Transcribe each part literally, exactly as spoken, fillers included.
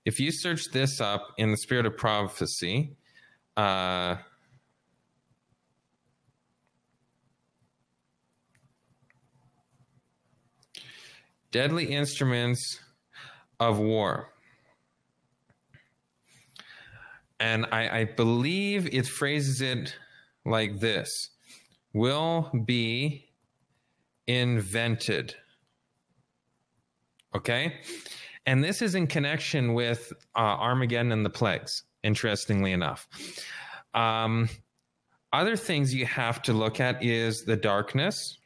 if you search this up in the Spirit of Prophecy, uh, deadly instruments of war. And I, I believe it phrases it like this: will be invented. Okay? And this is in connection with uh, Armageddon and the plagues, interestingly enough. Um, other things you have to look at is the darkness.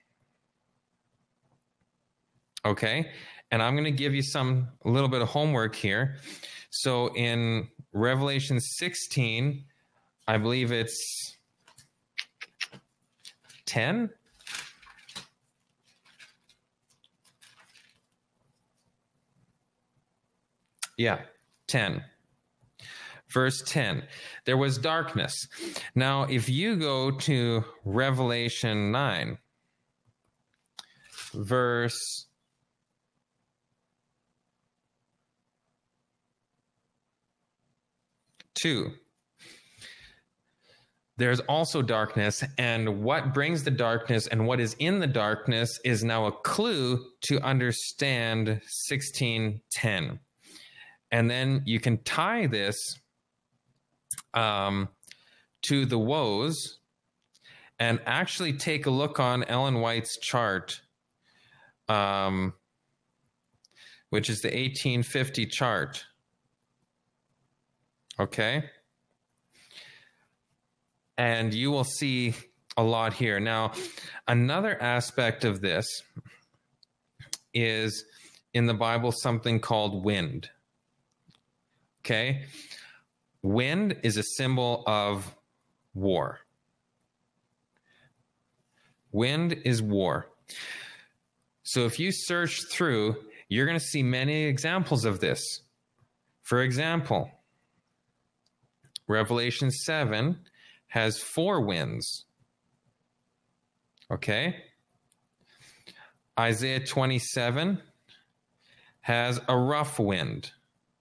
Okay? And I'm going to give you some, a little bit of homework here. So in Revelation sixteen, I believe it's ten. Yeah, ten. Verse ten. There was darkness. Now, if you go to Revelation nine, verse two. There's also darkness, and what brings the darkness and what is in the darkness is now a clue to understand sixteen ten. And then you can tie this um, to the woes and actually take a look on Ellen White's chart, um, which is the eighteen fifty chart. Okay? And you will see a lot here. Now, another aspect of this is in the Bible something called wind. Okay? Wind is a symbol of war. Wind is war. So if you search through, you're going to see many examples of this. For example, Revelation seven has four winds. Okay? Isaiah twenty-seven has a rough wind,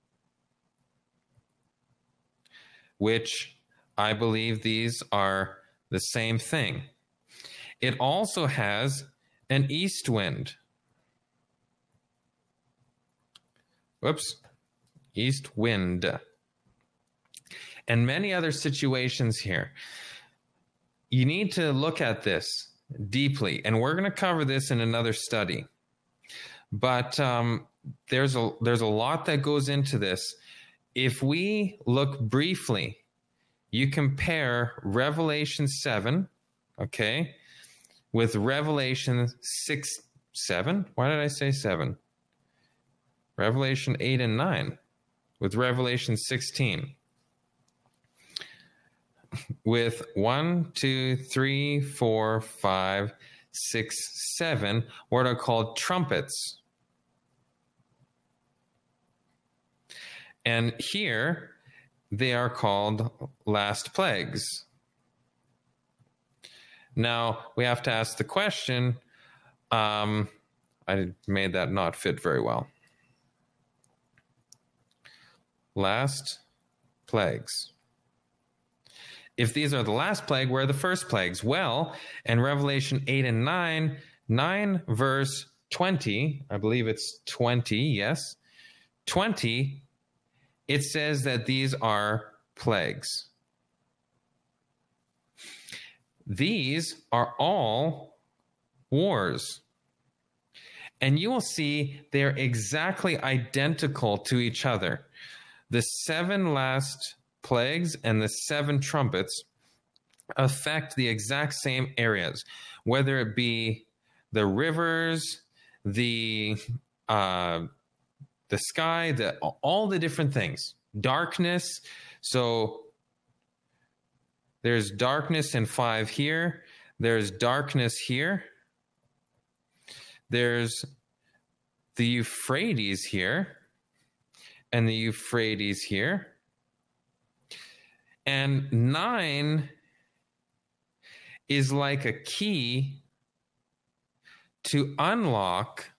which I believe these are the same thing. It also has an east wind. Whoops. East wind. And many other situations here. You need to look at this deeply, and we're going to cover this in another study. But um, there's a there's a lot that goes into this. If we look briefly, you compare Revelation seven, okay, with Revelation six, seven. Why did I say seven? Revelation eight and nine with Revelation sixteen. With one, two, three, four, five, six, seven, what are called trumpets. And here, they are called last plagues. Now, we have to ask the question, um, I made that not fit very well. Last plagues. If these are the last plague, where are the first plagues? Well, in Revelation eight and nine, nine verse twenty, I believe it's twenty, yes, twenty, it says that these are plagues. These are all wars. And you will see they're exactly identical to each other. The seven last plagues and the seven trumpets affect the exact same areas, whether it be the rivers, the uh, the sky, the, all the different things. Darkness. So there's darkness in five here. There's darkness here. There's the Euphrates here and the Euphrates here. And nine is like a key to unlock